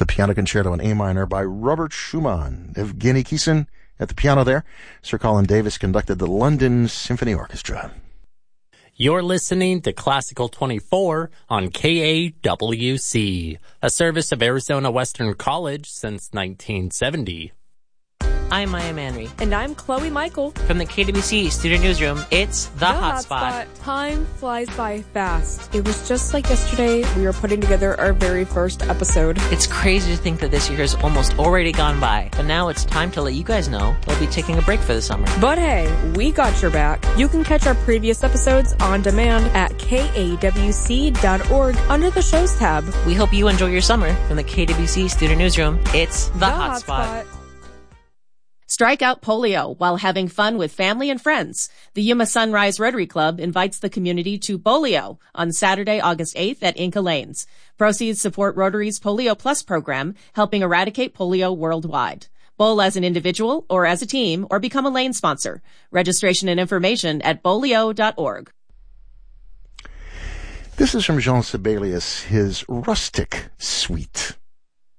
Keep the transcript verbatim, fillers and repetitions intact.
the Piano Concerto in A minor by Robert Schumann. Evgeny Kissin at the piano there. Sir Colin Davis conducted the London Symphony Orchestra. You're listening to Classical twenty-four on K A W C, a service of Arizona Western College since nineteen seventy. I'm Maya Manry. And I'm Chloe Michael. From the K W C Student Newsroom, it's The, the Hot Spot. Time flies by fast. It was just like yesterday we were putting together our very first episode. It's crazy to think that this year has almost already gone by. But now it's time to let you guys know we'll be taking a break for the summer. But hey, we got your back. You can catch our previous episodes on demand at K A W C dot org under the shows tab. We hope you enjoy your summer. From the K W C Student Newsroom, it's The, the Hot, Hot Spot. Spot. Strike out polio while having fun with family and friends. The Yuma Sunrise Rotary Club invites the community to Bolio on Saturday, August eighth at Inca Lanes. Proceeds support Rotary's Polio Plus program, helping eradicate polio worldwide. Bowl as an individual or as a team or become a lane sponsor. Registration and information at bolio dot org. This is from Jean Sibelius, his Rustic Suite.